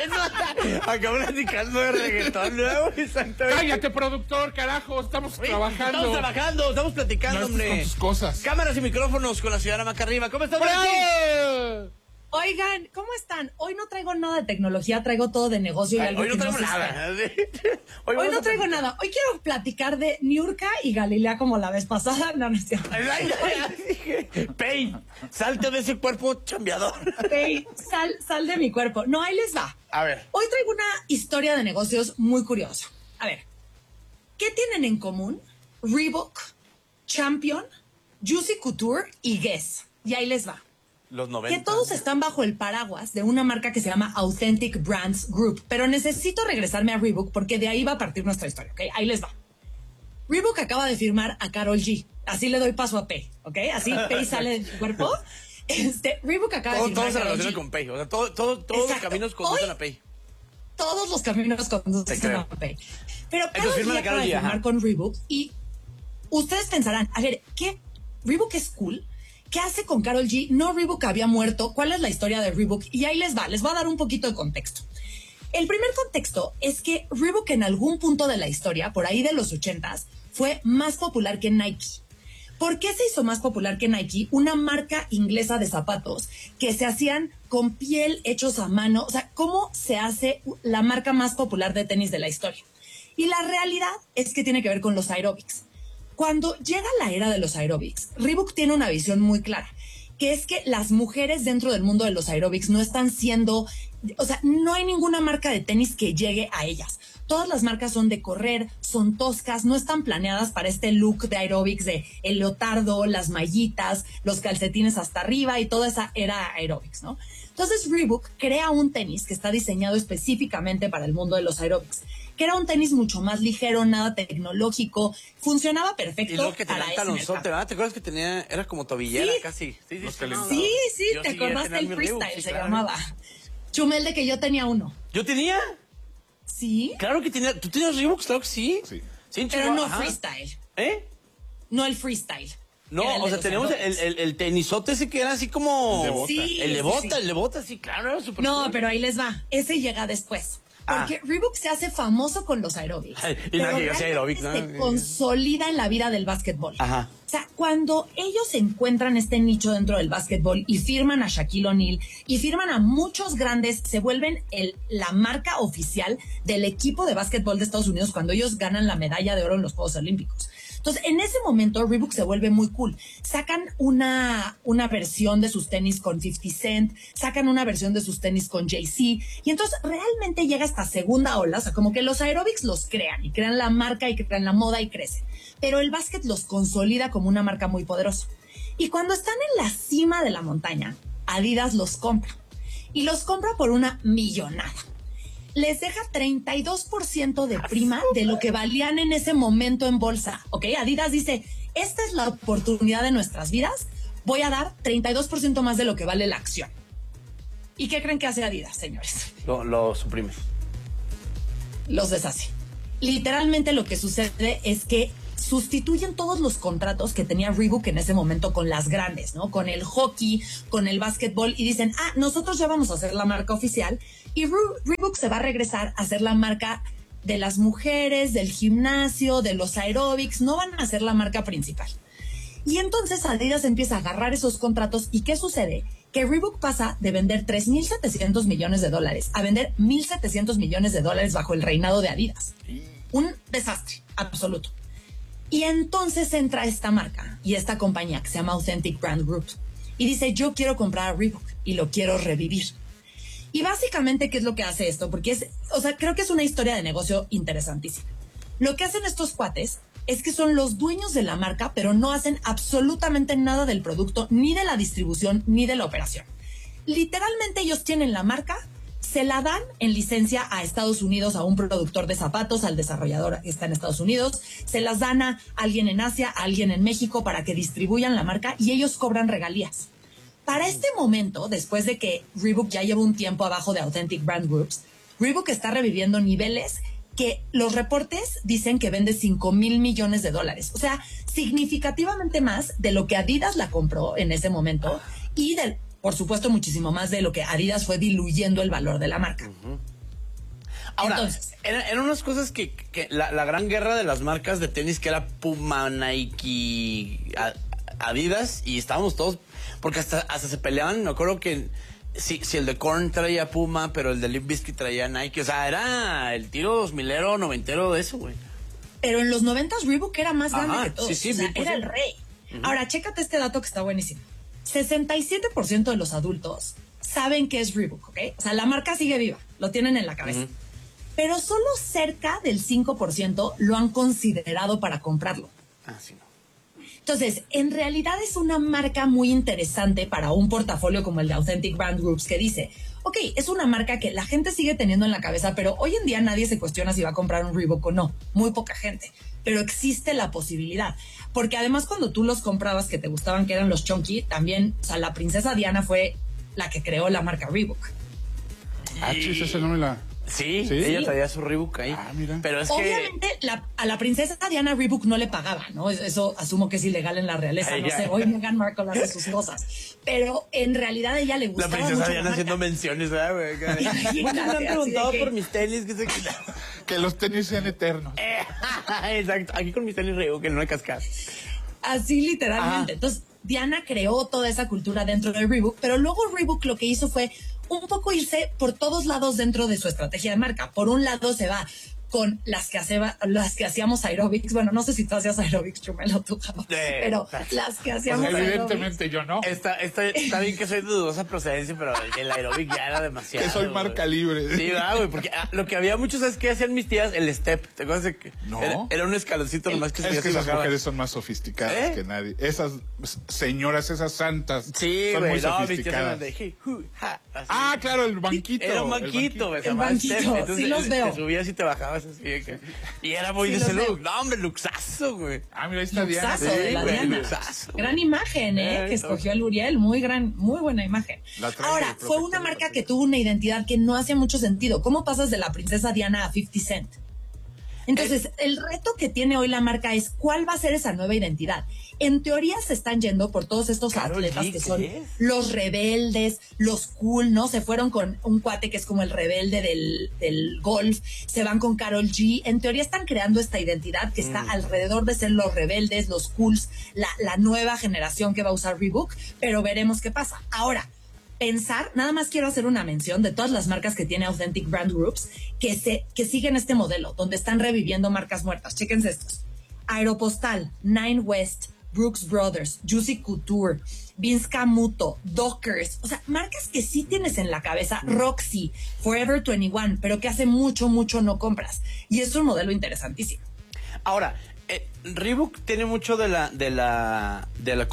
Acabo platicando de reggaetón nuevo. Exactamente. Cállate, productor, carajo. Estamos trabajando. Estamos platicando, No, hombre. con tus cosas. Cámaras y micrófonos con la ciudadana Maca arriba. ¿Cómo estás, ¡Bravo! Valentín? Oigan, ¿cómo están? Hoy no traigo nada de tecnología, traigo todo de negocio y algo Hoy no que traigo se nada. espera. Hoy vamos no a traigo nada. Hoy quiero platicar de Niurka y Galilea como la vez pasada. No, no es cierto. Pey, salte de ese cuerpo chambeador. Pey, sal de mi cuerpo. No, ahí les va. A ver. Hoy traigo una historia de negocios muy curiosa. A ver, ¿qué tienen en común Reebok, Champion, Juicy Couture y Guess? Y ahí les va. Los 90. Que todos están bajo el paraguas de una marca que se llama Authentic Brands Group. Pero necesito regresarme a Reebok porque de ahí va a partir nuestra historia, ¿ok? Ahí les va. Reebok acaba de firmar a Karol G. Así le doy paso a Pei, ¿ok? Así Pei sale de su cuerpo. Reebok acaba de firmar Todo a se Karol relaciona G. con Pei. O sea, todos los caminos conducen a Pei. Todos los caminos conducen a Pei. Pero Karol G acaba de firmar con Reebok y ustedes pensarán, a ver, ¿qué? ¿Reebok es cool? ¿Qué hace con Karol G? No, Reebok había muerto. ¿Cuál es la historia de Reebok? Y ahí les voy a dar un poquito de contexto. El primer contexto es que Reebok en algún punto de la historia, por ahí de los 80s, fue más popular que Nike. ¿Por qué se hizo más popular que Nike? Una marca inglesa de zapatos que se hacían con piel hechos a mano. O sea, ¿cómo se hace la marca más popular de tenis de la historia? Y la realidad es que tiene que ver con los aeróbics. Cuando llega la era de los aeróbics, Reebok tiene una visión muy clara, que es que las mujeres dentro del mundo de los aeróbics no están siendo, o sea, no hay ninguna marca de tenis que llegue a ellas. Todas las marcas son de correr, son toscas, no están planeadas para este look de aeróbics de el leotardo, las mallitas, los calcetines hasta arriba y toda esa era aeróbics, ¿no? Entonces Reebok crea un tenis que está diseñado específicamente para el mundo de los aeróbics, que era un tenis mucho más ligero, nada tecnológico, funcionaba perfecto. Y luego que para tenía ese talonzote, mercado. ¿verdad? ¿Te acuerdas que tenía, era como tobillera Sí. casi? Sí, Sí, Yo ¿te sí acordaste tenía del mi freestyle? Reebok, sí, Se claro. llamaba. Chumel, de que yo tenía uno. ¿Yo tenía? Sí, Claro que tenía. ¿Tú tenías Reebok? Claro que sí. Sí. Sí, pero chico, no ajá. freestyle. ¿Eh? No el freestyle. No, Era el o de sea, los teníamos aeróbics. el tenisote ese que era así como... El de bota. Sí, El de sí, bota, sí. el de bota, sí, claro, era súper No, cool. pero ahí les va. Ese llega después. Ah. Porque Reebok se hace famoso con los aeróbics. Ay, y pero nadie hacía realmente aeróbics, ¿no? se consolida en la vida del básquetbol. Ajá. O sea, cuando ellos encuentran este nicho dentro del básquetbol y firman a Shaquille O'Neal y firman a muchos grandes, se vuelven la marca oficial del equipo de básquetbol de Estados Unidos cuando ellos ganan la medalla de oro en los Juegos Olímpicos. Entonces, en ese momento, Reebok se vuelve muy cool. Sacan una versión de sus tenis con 50 Cent, sacan una versión de sus tenis con Jay-Z, y entonces realmente llega esta segunda ola, o sea, como que los aeróbics los crean, y crean la marca, y crean la moda, y crecen. Pero el básquet los consolida como una marca muy poderosa. Y cuando están en la cima de la montaña, Adidas los compra. Y los compra por una millonada. Les deja 32% de prima de lo que valían en ese momento en bolsa, ¿ok? Adidas dice, esta es la oportunidad de nuestras vidas, voy a dar 32% más de lo que vale la acción. ¿Y qué creen que hace Adidas, señores? Lo suprime. Los deshace. Literalmente lo que sucede es que sustituyen todos los contratos que tenía Reebok en ese momento con las grandes, ¿no? Con el hockey, con el básquetbol, y dicen, nosotros ya vamos a hacer la marca oficial, y Reebok se va a regresar a ser la marca de las mujeres, del gimnasio, de los aeróbics, no van a ser la marca principal. Y entonces Adidas empieza a agarrar esos contratos, ¿y qué sucede? Que Reebok pasa de vender $3,700 millones a vender $1,700 millones bajo el reinado de Adidas. Un desastre absoluto. Y entonces entra esta marca y esta compañía que se llama Authentic Brand Group y dice, yo quiero comprar a Reebok y lo quiero revivir. Y básicamente, ¿qué es lo que hace esto? Porque creo que es una historia de negocio interesantísima. Lo que hacen estos cuates es que son los dueños de la marca, pero no hacen absolutamente nada del producto, ni de la distribución, ni de la operación. Literalmente ellos tienen la marca, se la dan en licencia a Estados Unidos, a un productor de zapatos, al desarrollador que está en Estados Unidos, se las dan a alguien en Asia, a alguien en México para que distribuyan la marca y ellos cobran regalías. Para este momento, después de que Reebok ya lleva un tiempo abajo de Authentic Brand Groups, Reebok está reviviendo niveles que los reportes dicen que vende $5,000 millones. O sea, significativamente más de lo que Adidas la compró en ese momento y por supuesto, muchísimo más de lo que Adidas fue diluyendo el valor de la marca. Ahora, Entonces, eran unas cosas que la gran guerra de las marcas de tenis que era Puma, Nike, Adidas, y estábamos todos, porque hasta se peleaban. Me acuerdo que si el de Korn traía Puma, pero el de Limp Bizkit traía Nike. O sea, era el tiro 2000ero, noventero de eso, güey. pero en los 90s Reebok era más grande Ajá, que todos. sí, sí, o sea, 1000%. era el rey. Ahora, chécate este dato que está buenísimo. 67% de los adultos saben que es Reebok, ¿ok? O sea, la marca sigue viva, lo tienen en la cabeza. Pero solo cerca del 5% lo han considerado para comprarlo. Ah, sí, no. Entonces, en realidad es una marca muy interesante para un portafolio como el de Authentic Brand Groups, que dice, ok, es una marca que la gente sigue teniendo en la cabeza, pero hoy en día nadie se cuestiona si va a comprar un Reebok o no. Muy poca gente. Pero existe la posibilidad. Porque además cuando tú los comprabas que te gustaban, que eran los chunky, también, o sea, la princesa Diana fue la que creó la marca Reebok. Ah, chis, ese no me la... Sí, ¿Sí? ella traía su Reebok ahí. Ah, mira. Pero es que... Obviamente a la princesa Diana Reebok no le pagaba, ¿no? Eso asumo que es ilegal en la realeza, Ay, no ya. sé, hoy Meghan Markle hace sus cosas. Pero en realidad a ella le La gustaba princesa mucho Diana la haciendo marca. menciones, ¿verdad, güey? Imagínate, Muchos me han así de preguntado que- por mis tenis. Que se... Que los tenis sean eternos. Exacto, aquí con mis tenis Reebok, que no hay cascada. Así literalmente. Ajá. Entonces, Diana creó toda esa cultura dentro de Reebok, pero luego Reebok lo que hizo fue un poco irse por todos lados dentro de su estrategia de marca. Por un lado se va con las que hacíamos aerobics. Bueno, no sé si tú hacías aerobics, Chumelo, tú jamás, pero las que hacíamos Evidentemente yo no. Está bien que soy de dudosa procedencia, pero el aerobic ya era demasiado. Que soy marca güey. libre. Sí, güey, porque lo que había muchos, ¿sabes qué hacían mis tías? El step. ¿Te acuerdas de que No. era un escaloncito nomás que Es subías que y esas bajabas? mujeres son más sofisticadas ¿Eh? que nadie. Esas señoras, esas santas, Sí, son güey, muy no, mis tías eran sofisticadas. de hey, hu, ha, así. Ah, claro, el banquito. Era un banquito, güey, se El llamaba banquito, step. Entonces sí los veo. te subías y te bajabas así. Y era muy Sí de los ese veo. look. No, hombre, luxazo, güey. Ah, mira, ahí está Diana. Luxazo de la güey, Diana. luxazo. Gran imagen, que escogió el Uriel, muy buena imagen. La trae Ahora, el fue protector una de marca la que tuvo una identidad que no hacía mucho sentido. ¿Cómo pasas de la princesa Diana a 50 Cent? Entonces, el reto que tiene hoy la marca es cuál va a ser esa nueva identidad. En teoría se están yendo por todos estos Karol atletas G, que son ¿qué es? los rebeldes, los cool, ¿no? Se fueron con un cuate que es como el rebelde del golf, se van con Karol G. En teoría están creando esta identidad que está alrededor de ser los rebeldes, los cools, la nueva generación que va a usar Reebok, pero veremos qué pasa. Ahora, nada más quiero hacer una mención de todas las marcas que tiene Authentic Brand Groups que siguen este modelo, donde están reviviendo marcas muertas. Chéquense estos. Aeropostal, Nine West, Brooks Brothers, Juicy Couture, Vince Camuto, Dockers. O sea, marcas que sí tienes en la cabeza, Roxy, Forever 21, pero que hace mucho no compras. Y es un modelo interesantísimo. Ahora, Reebok tiene mucho de la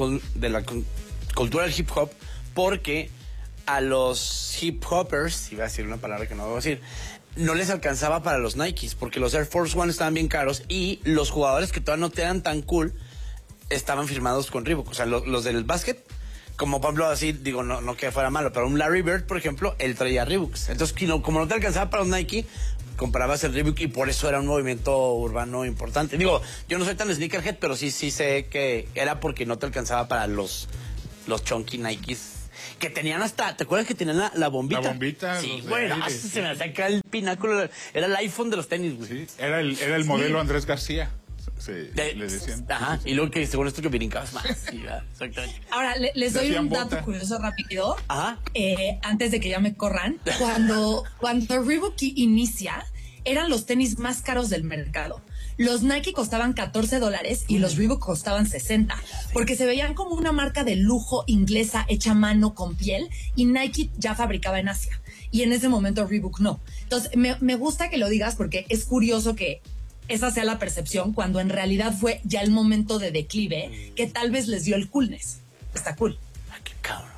cultura del hip hop, porque a los hip hoppers, iba a decir una palabra que no debo decir, no les alcanzaba para los Nikes, porque los Air Force One estaban bien caros y los jugadores que todavía no te eran tan cool estaban firmados con Reebok. O sea, los del básquet, como por ejemplo, así, digo, no que fuera malo, pero un Larry Bird, por ejemplo, él traía Reeboks. Entonces, como no te alcanzaba para los Nike, comprabas el Reebok y por eso era un movimiento urbano importante. Digo, yo no soy tan sneakerhead, pero sí sé que era porque no te alcanzaba para los chunky Nikes. Que tenían hasta, ¿te acuerdas que tenían la bombita? La bombita, Sí, los de güey, no, aire, se me hacía acá el pináculo, era el iPhone de los tenis, güey. Sí, era el modelo Andrés García. Sí, De- le decían. Ajá, y luego que según esto que brincabas más. Sí, ¿verdad? Exactamente. Ahora, les doy Hacían un dato bota. curioso rápido. Ajá. Antes de que ya me corran. Cuando Reebok inicia, eran los tenis más caros del mercado. Los Nike costaban $14 y los Reebok costaban 60, porque se veían como una marca de lujo inglesa hecha a mano con piel, y Nike ya fabricaba en Asia. Y en ese momento Reebok no. Entonces, me gusta que lo digas porque es curioso que esa sea la percepción cuando en realidad fue ya el momento de declive que tal vez les dio el coolness. Está cool. Ay, qué cabrón.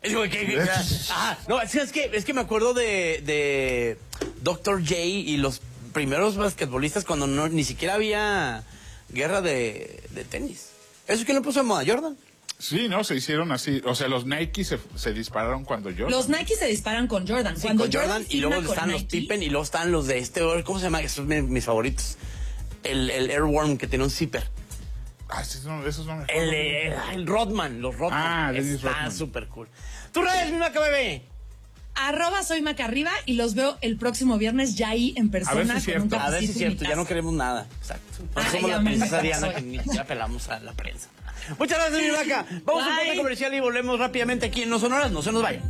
Ajá, no, es que me acuerdo de Dr. J y los primeros basquetbolistas cuando ni siquiera había guerra de tenis. ¿Eso quién lo puso de moda? ¿Jordan? Sí, no, se hicieron así. O sea, los Nike se dispararon cuando yo. Los Nike se disparan con Jordan. Sí, Cuando con Jordan y luego firma con están los Nike, Pippen y luego están los de ¿cómo se llama? Esos son mis favoritos. El Airworm que tiene un zipper. Ah, esos no me El Rodman, los Rodman. Ah, Dennis Está Rodman. súper cool. ¡Tú redes, mi maca bebé! @soy Macarriba y los veo el próximo viernes ya ahí en persona. A ver si es cierto. A ver si es cafecito en mi cierto, ya casa. no queremos nada. Exacto. No Ay, somos ya la me princesa encanta, Diana soy. que ni siquiera pelamos a la prensa. Muchas gracias, mi vaca. Vamos a un Bye. corte comercial y volvemos rápidamente aquí en No Sonoras. No se nos vayan.